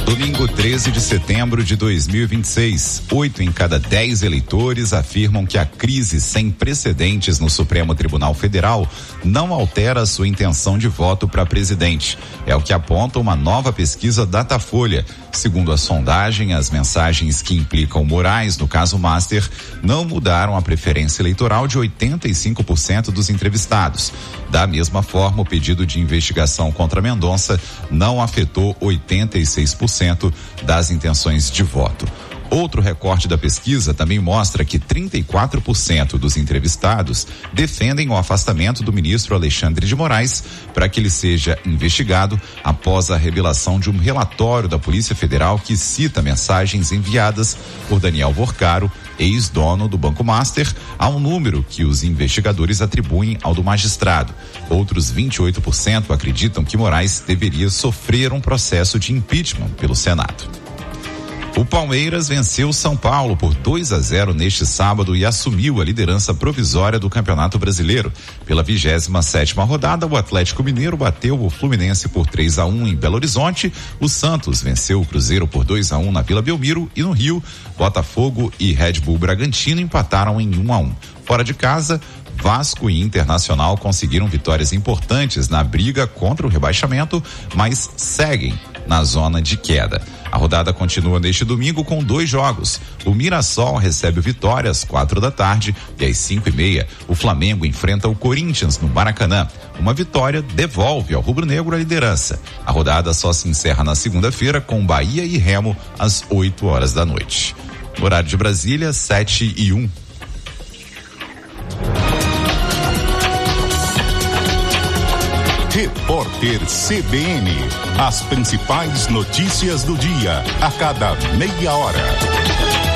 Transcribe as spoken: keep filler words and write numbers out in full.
Domingo treze de setembro de dois mil e vinte e seis, oito em cada dez eleitores afirmam que a crise sem precedentes no Supremo Tribunal Federal não altera sua intenção de voto para presidente. É o que aponta uma nova pesquisa Datafolha. Segundo a sondagem, as mensagens que implicam Moraes no caso Master não mudaram a preferência eleitoral de oitenta e cinco por cento dos entrevistados. Da mesma forma, o pedido de investigação contra Mendonça não afetou oitenta e seis por cento das intenções de voto. Outro recorte da pesquisa também mostra que trinta e quatro por cento dos entrevistados defendem o afastamento do ministro Alexandre de Moraes para que ele seja investigado após a revelação de um relatório da Polícia Federal que cita mensagens enviadas por Daniel Vorcaro, ex-dono do Banco Master, a um número que os investigadores atribuem ao do magistrado. Outros vinte e oito por cento acreditam que Moraes deveria sofrer um processo de impeachment pelo Senado. O Palmeiras venceu o São Paulo por dois a zero neste sábado e assumiu a liderança provisória do Campeonato Brasileiro. Pela vigésima sétima rodada, o Atlético Mineiro bateu o Fluminense por três a um em Belo Horizonte. O Santos venceu o Cruzeiro por dois a um na Vila Belmiro e no Rio, Botafogo e Red Bull Bragantino empataram em um a um. Fora de casa, Vasco e Internacional conseguiram vitórias importantes na briga contra o rebaixamento, mas seguem na zona de queda. A rodada continua neste domingo com dois jogos. O Mirassol recebe o Vitória às quatro da tarde e às cinco e meia o Flamengo enfrenta o Corinthians no Maracanã. Uma vitória devolve ao rubro-negro a liderança. A rodada só se encerra na segunda-feira com Bahia e Remo às oito horas da noite. No horário de Brasília, sete e um. Repórter C B N. As principais notícias do dia, a cada meia hora.